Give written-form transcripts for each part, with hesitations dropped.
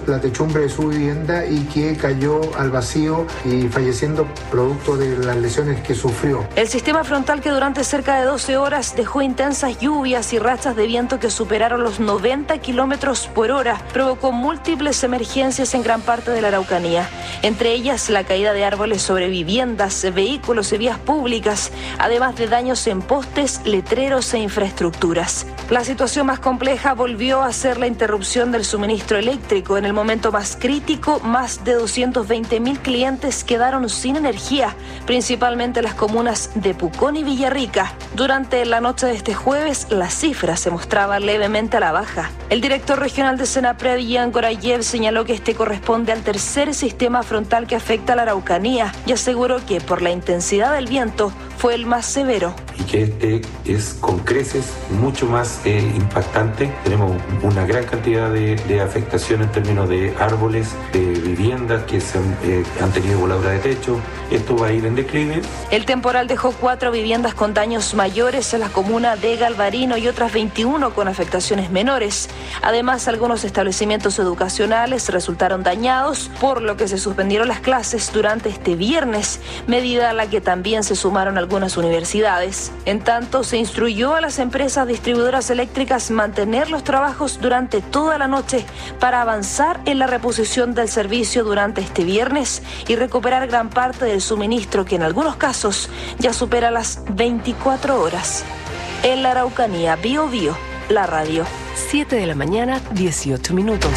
la techumbre de su vivienda y que cayó al vacío y falleciendo producto de las lesiones que sufrió. El sistema frontal, que durante cerca de 12 horas dejó intensas lluvias y rachas de viento que superaron los 90 kilómetros por hora, provocó múltiples emergencias en gran parte de la Araucanía, entre ellas la caída de árboles sobre viviendas, vehículos y vías públicas, además de daños en postes, letreros e infraestructuras. La situación más compleja volvió a ser la interrupción del suministro eléctrico. En el momento más crítico, más de 220.000 clientes quedaron sin energía, principalmente las comunas de Pucón y Villarrica. Durante la noche de este jueves, la cifra se mostraba levemente a la baja. El director regional de Senapred, Ian Gorayev, señaló que este corresponde al tercer sistema frontal que afecta a la Araucanía y aseguró que por la intensidad del viento fue el más severo. Y que este es con creces mucho más impactante. Tenemos una gran cantidad de afectación en términos de árboles, de viviendas que han tenido voladura de techo. Esto va a ir en declive. El temporal dejó 4 viviendas con daños mayores en la comuna de Galvarino y otras 21 con afectaciones menores. Además, algunos establecimientos educacionales resultaron dañados, por lo que se suspendieron las clases durante este viernes, medida a la que también se sumaron algunas universidades. En tanto, se instruyó a las empresas distribuidoras eléctricas mantener los trabajos durante toda la noche para avanzar en la reposición del servicio durante este viernes y recuperar gran parte del suministro, que en algunos casos ya supera las 24 horas. En la Araucanía, Bío Bío, la radio. 7 de la mañana, 18 minutos.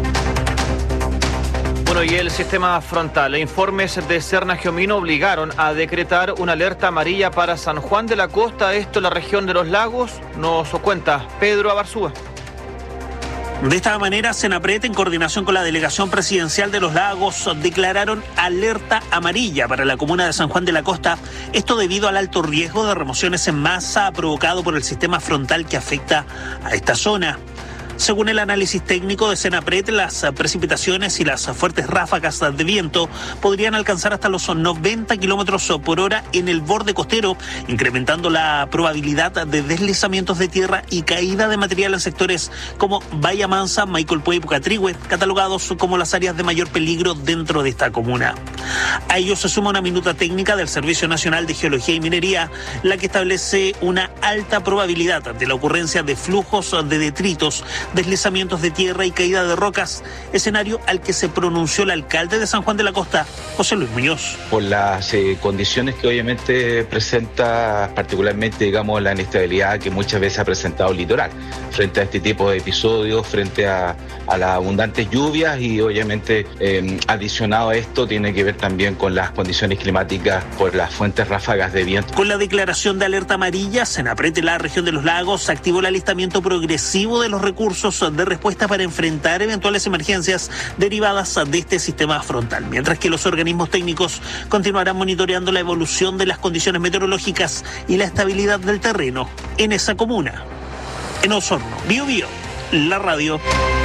Bueno, y el sistema frontal. Informes de Serna Geomino obligaron a decretar una alerta amarilla para San Juan de la Costa, esto en la región de los lagos. Nos cuenta Pedro Abarzúa. De esta manera, Senapred, en coordinación con la Delegación Presidencial de los Lagos, declararon alerta amarilla para la comuna de San Juan de la Costa, esto debido al alto riesgo de remociones en masa provocado por el sistema frontal que afecta a esta zona. Según el análisis técnico de Senapred, las precipitaciones y las fuertes ráfagas de viento podrían alcanzar hasta los 90 kilómetros por hora en el borde costero, incrementando la probabilidad de deslizamientos de tierra y caída de material en sectores como Bahía Mansa, Maicolpuey y Pucatrihue, catalogados como las áreas de mayor peligro dentro de esta comuna. A ello se suma una minuta técnica del Servicio Nacional de Geología y Minería, la que establece una alta probabilidad de la ocurrencia de flujos de detritos, deslizamientos de tierra y caída de rocas, escenario al que se pronunció el alcalde de San Juan de la Costa, José Luis Muñoz. Por las condiciones que obviamente presenta, particularmente, digamos, la inestabilidad que muchas veces ha presentado el litoral, frente a este tipo de episodios, frente a las abundantes lluvias y obviamente adicionado a esto tiene que ver también con las condiciones climáticas por las fuertes ráfagas de viento. Con la declaración de alerta amarilla, Senapred de la región de los lagos activó el alistamiento progresivo de los recursos de respuesta para enfrentar eventuales emergencias derivadas de este sistema frontal, mientras que los organismos técnicos continuarán monitoreando la evolución de las condiciones meteorológicas y la estabilidad del terreno en esa comuna. En Osorno, Bío Bío, la radio.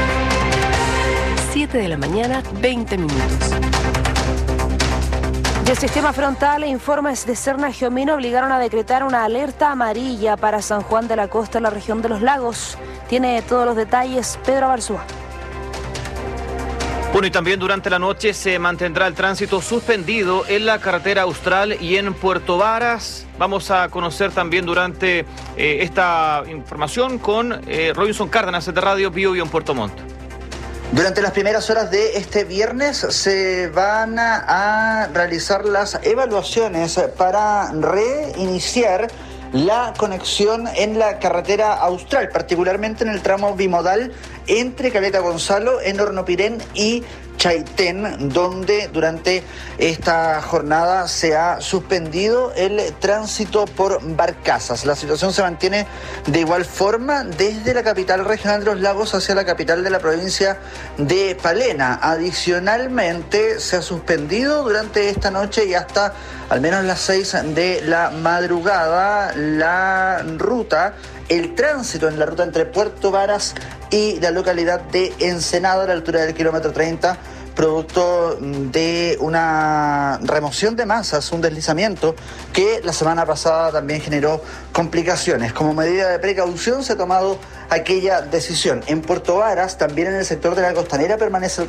7 de la mañana, 20 minutos. El sistema frontal e informes de Serna Geomino obligaron a decretar una alerta amarilla para San Juan de la Costa, en la región de los lagos. Tiene todos los detalles Pedro Abarzúa. Bueno, y también durante la noche se mantendrá el tránsito suspendido en la carretera Austral y en Puerto Varas. Vamos a conocer también durante esta información con Robinson Cárdenas de Radio Bío Bío en Puerto Montt. Durante las primeras horas de este viernes se van a realizar las evaluaciones para reiniciar la conexión en la carretera Austral, particularmente en el tramo bimodal entre Caleta Gonzalo, en Hornopirén y Chaitén, donde durante esta jornada se ha suspendido el tránsito por barcazas. La situación se mantiene de igual forma desde la capital regional de los lagos hacia la capital de la provincia de Palena. Adicionalmente, se ha suspendido durante esta noche y hasta al menos las 6 de la madrugada el tránsito en la ruta entre Puerto Varas y la localidad de Ensenada a la altura del kilómetro 30, producto de una remoción de masas, un deslizamiento que la semana pasada también generó complicaciones. Como medida de precaución se ha tomado aquella decisión. En Puerto Varas, también en el sector de la Costanera, permanece el